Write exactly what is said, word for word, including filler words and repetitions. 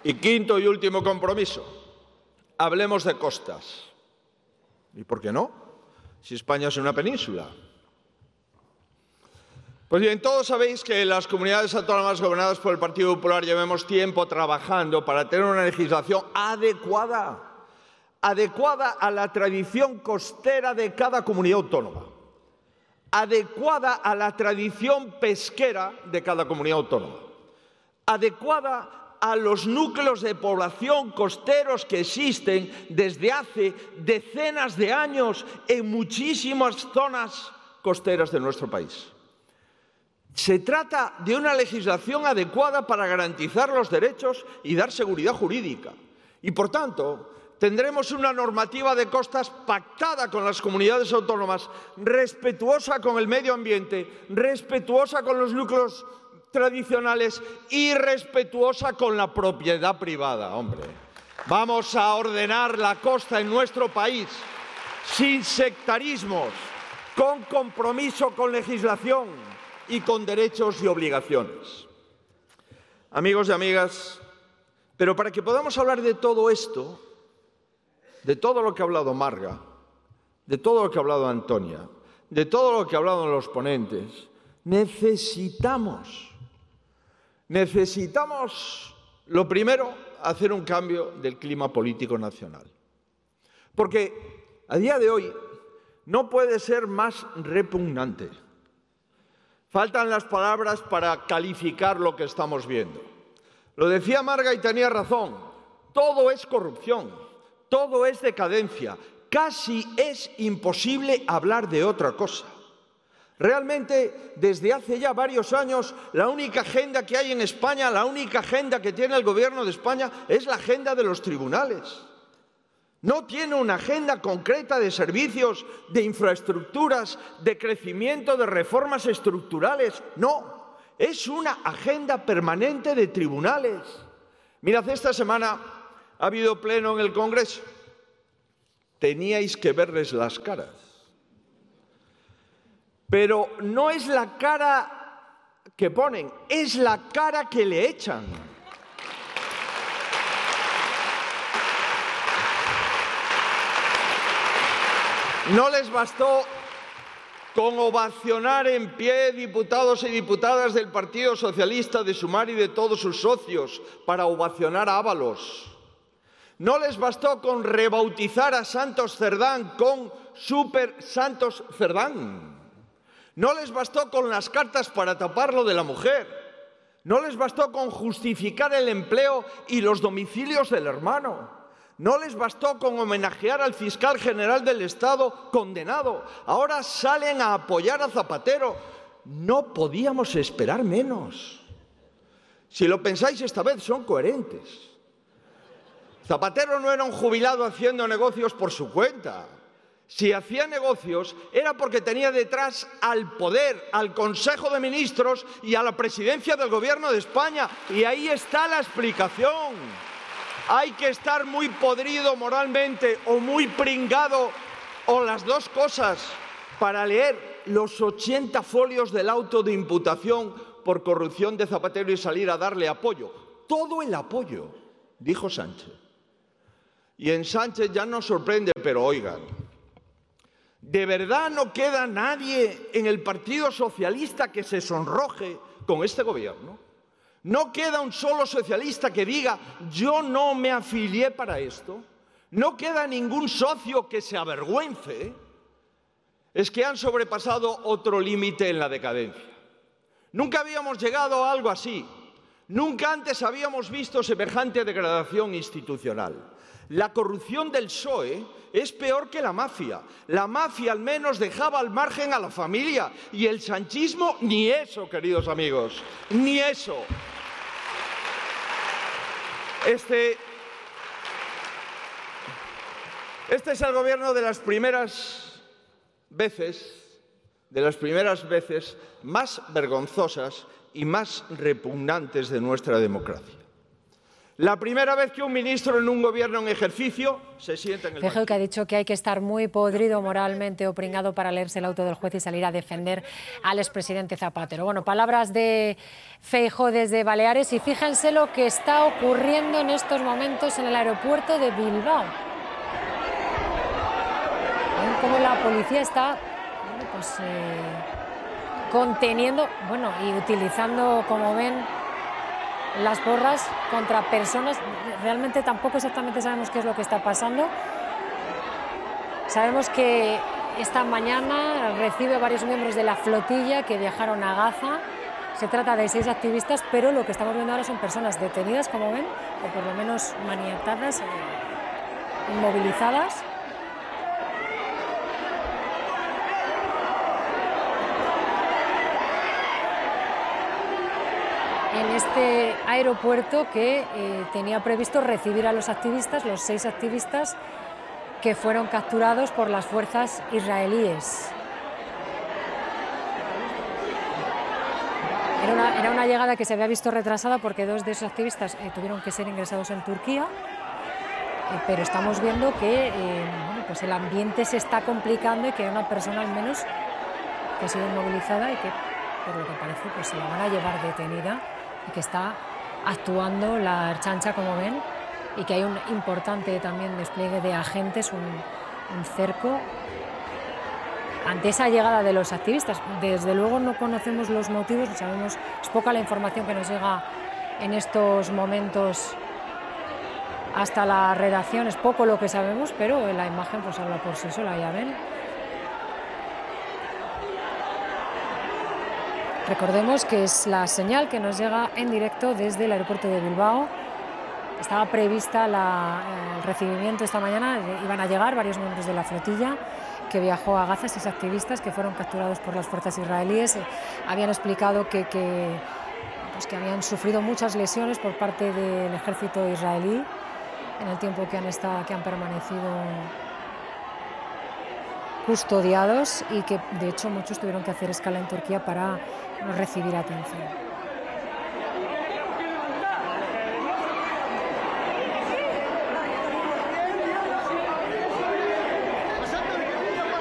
Y quinto y último compromiso, hablemos de costas. ¿Y por qué no? Si España es una península. Pues bien, todos sabéis que las comunidades autónomas gobernadas por el Partido Popular llevamos tiempo trabajando para tener una legislación adecuada, adecuada a la tradición costera de cada comunidad autónoma, adecuada a la tradición pesquera de cada comunidad autónoma, adecuada a los núcleos de población costeros que existen desde hace decenas de años en muchísimas zonas costeras de nuestro país. Se trata de una legislación adecuada para garantizar los derechos y dar seguridad jurídica. Y, por tanto, tendremos una normativa de costas pactada con las comunidades autónomas, respetuosa con el medio ambiente, respetuosa con los núcleos tradicionales y respetuosa con la propiedad privada. Hombre, vamos a ordenar la costa en nuestro país sin sectarismos, con compromiso con legislación y con derechos y obligaciones. Amigos y amigas, pero para que podamos hablar de todo esto, de todo lo que ha hablado Marga, de todo lo que ha hablado Antonia, de todo lo que ha hablado los ponentes, necesitamos, necesitamos, lo primero, hacer un cambio del clima político nacional. Porque a día de hoy no puede ser más repugnante. Faltan las palabras para calificar lo que estamos viendo. Lo decía Marga y tenía razón. Todo es corrupción, todo es decadencia. Casi es imposible hablar de otra cosa. Realmente, desde hace ya varios años, la única agenda que hay en España, la única agenda que tiene el Gobierno de España es la agenda de los tribunales. No tiene una agenda concreta de servicios, de infraestructuras, de crecimiento, de reformas estructurales. No, es una agenda permanente de tribunales. Mirad, esta semana ha habido pleno en el Congreso. Teníais que verles las caras. Pero no es la cara que ponen, es la cara que le echan. No les bastó con ovacionar en pie diputados y diputadas del Partido Socialista, de Sumar y de todos sus socios para ovacionar a Ábalos. No les bastó con rebautizar a Santos Cerdán con Super Santos Cerdán. No les bastó con las cartas para tapar lo de la mujer. No les bastó con justificar el empleo y los domicilios del hermano. No les bastó con homenajear al fiscal general del Estado condenado. Ahora salen a apoyar a Zapatero. No podíamos esperar menos. Si lo pensáis, esta vez son coherentes. Zapatero no era un jubilado haciendo negocios por su cuenta. Si hacía negocios era porque tenía detrás al poder, al Consejo de Ministros y a la presidencia del Gobierno de España. Y ahí está la explicación. Hay que estar muy podrido moralmente o muy pringado o las dos cosas para leer los ochenta folios del auto de imputación por corrupción de Zapatero y salir a darle apoyo. Todo el apoyo, dijo Sánchez. Y en Sánchez ya nos sorprende, pero oigan, ¿de verdad no queda nadie en el Partido Socialista que se sonroje con este gobierno? ¿No queda un solo socialista que diga, yo no me afilié para esto? ¿No queda ningún socio que se avergüence? Es que han sobrepasado otro límite en la decadencia. Nunca habíamos llegado a algo así. Nunca antes habíamos visto semejante degradación institucional. La corrupción del P S O E es peor que la mafia. La mafia al menos dejaba al margen a la familia y el sanchismo ni eso, queridos amigos, ni eso. Este, este es el gobierno de las primeras veces, de las primeras veces más vergonzosas y más repugnantes de nuestra democracia. La primera vez que un ministro en un gobierno en ejercicio se sienta en el Feijóo, que ha dicho que hay que estar muy podrido moralmente o pringado para leerse el auto del juez y salir a defender al expresidente Zapatero. Bueno, palabras de Feijóo desde Baleares, y fíjense lo que está ocurriendo en estos momentos en el aeropuerto de Bilbao. Ven cómo la policía está, bueno, pues, eh, conteniendo, bueno, y utilizando, como ven, las porras contra personas. Realmente tampoco exactamente sabemos qué es lo que está pasando. Sabemos que esta mañana recibe a varios miembros de la flotilla que viajaron a Gaza. Se trata de seis activistas, pero lo que estamos viendo ahora son personas detenidas, como ven, o por lo menos maniatadas, eh, inmovilizadas. En este aeropuerto que eh, tenía previsto recibir a los activistas, los seis activistas que fueron capturados por las fuerzas israelíes. Era una, era una llegada que se había visto retrasada porque dos de esos activistas eh, tuvieron que ser ingresados en Turquía, eh, pero estamos viendo que eh, bueno, pues el ambiente se está complicando y que hay una persona al menos que ha sido inmovilizada y que, por lo que parece, pues se la van a llevar detenida, y que está actuando la Ertzaintza, como ven, y que hay un importante también despliegue de agentes, un, un cerco ante esa llegada de los activistas. Desde luego no conocemos los motivos, sabemos, es poca la información que nos llega en estos momentos hasta la redacción, es poco lo que sabemos, pero la imagen pues habla por sí sola, ya ven. Recordemos que es la señal que nos llega en directo desde el aeropuerto de Bilbao. Estaba prevista la, el recibimiento esta mañana, iban a llegar varios miembros de la flotilla que viajó a Gaza, seis activistas que fueron capturados por las fuerzas israelíes. Eh, habían explicado que, que, pues que habían sufrido muchas lesiones por parte del ejército israelí en el tiempo que han, estado, que han permanecido custodiados, y que de hecho muchos tuvieron que hacer escala en Turquía para no recibir atención.